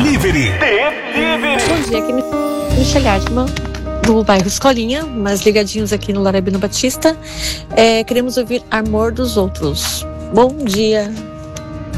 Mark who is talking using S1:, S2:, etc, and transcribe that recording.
S1: Delivery.
S2: Bom dia, aqui é Michelle Hartmann, do bairro Escolinha, mas ligadinhos aqui no Larabino Batista. Queremos ouvir Amor dos Outros. Bom dia.